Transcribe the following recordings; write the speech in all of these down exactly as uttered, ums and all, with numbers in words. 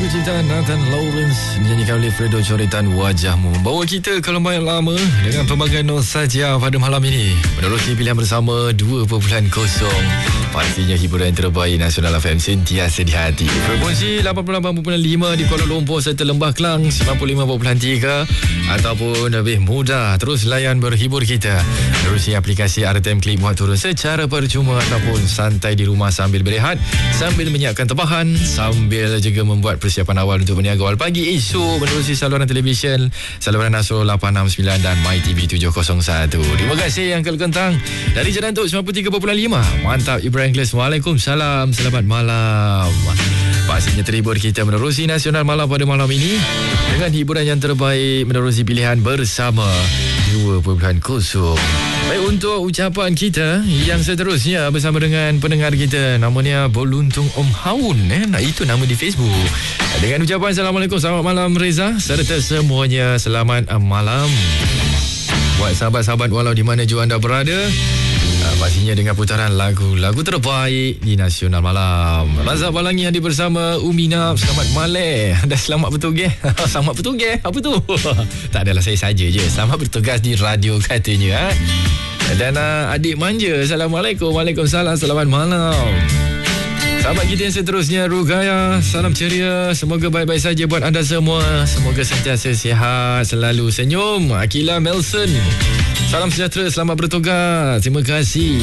Lagu cinta Nathan Lawrence dinyanyikan oleh Fredo Coretan Wajahmu bawa kita ke lumayan lama dengan pelbagai nostalgia pada malam ini. Menerusi pilihan bersama dua perpuluhan kosong. Pastinya hiburan terbaik Nasional F M sentiasa di hati. Frekuensi lapan puluh lapan perpuluhan lima di Kuala Lumpur serta Lembah Kelang sembilan puluh lima perpuluhan tiga ataupun lebih mudah terus layan berhibur kita menerusi aplikasi R T M Klik buat turun secara percuma ataupun santai di rumah sambil berehat, sambil menyiapkan tebahan, sambil juga membuat persiapan awal untuk berniaga awal pagi esok menerusi saluran televisyen, saluran Nasrul lapan enam sembilan dan MyTV tujuh kosong satu. Terima kasih yang kentang dari Jalan Tok sembilan puluh tiga perpuluhan lima. Mantap Ibrahim Gles. Waalaikumsalam. Selamat malam. Pastinya terhibur kita menerusi Nasional Malam pada malam ini dengan hiburan yang terbaik menerusi pilihan bersama dua perpuluhan kosong. Baik, untuk ucapan kita yang seterusnya bersama dengan pendengar kita, namanya Boluntung Om Haun, eh? Nah, itu nama di Facebook. Dengan ucapan Assalamualaikum, selamat malam Reza, serta semuanya selamat malam buat sahabat-sahabat walau di mana jua anda berada. Uh, pastinya dengan putaran lagu-lagu terbaik di Nasional Malam. Razak Balangi hadir bersama Umina. Selamat malam. Dah selamat bertugas. Selamat bertugas. Apa tu? Tak adalah, saya saja je. Selamat bertugas di radio katanya. Ha? Dan uh, adik manja. Assalamualaikum. Waalaikumsalam. Selamat malam. Sahabat kita yang seterusnya, Rugaya, salam ceria. Semoga baik-baik saja buat anda semua. Semoga sentiasa sihat, selalu senyum. Akila Melson, salam sejahtera, selamat bertugas. Terima kasih.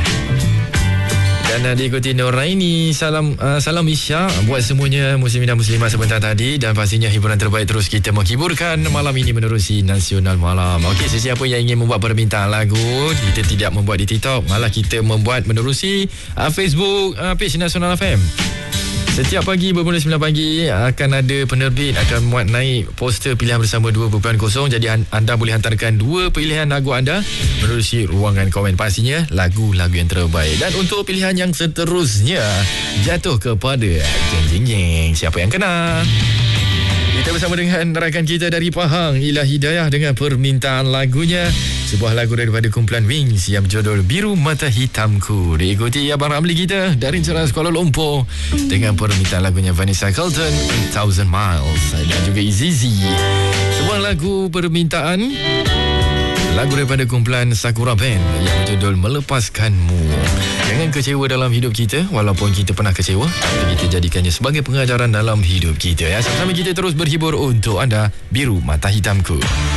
Dan uh, diikuti Noraini, salam uh, salam isyak buat semuanya muslimin dan muslimah sebentar tadi. Dan pastinya hiburan terbaik terus kita menghiburkan malam ini menerusi Nasional Malam. Okey, sesiapa yang ingin membuat permintaan lagu, kita tidak membuat di TikTok, malah kita membuat menerusi uh, Facebook uh, page Nasional F M. Setiap pagi bermula sembilan pagi akan ada penerbit akan muat naik poster pilihan bersama dua perpuluhan kosong. Jadi anda boleh hantarkan dua pilihan lagu anda menerusi ruangan komen, pastinya lagu-lagu yang terbaik. Dan untuk pilihan yang seterusnya jatuh kepada jeng jeng jeng, siapa yang kena? Kita bersama dengan rakan kita dari Pahang, Ila Hidayah, dengan permintaan lagunya, sebuah lagu daripada kumpulan Wings yang berjudul Biru Mata Hitamku. Diikuti Abang Ramli kita dari Ceras Kuala Lumpur dengan permintaan lagunya Vanessa Carlton, Thousand Miles, dan juga Izizi. Sebuah lagu permintaan, lagu daripada kumpulan Sakura Band yang berjudul Melepaskanmu. Jangan kecewa dalam hidup kita, walaupun kita pernah kecewa, tapi kita jadikannya sebagai pengajaran dalam hidup kita. Ya, sama-sama kita terus berhibur untuk anda. Biru Mata Hitamku.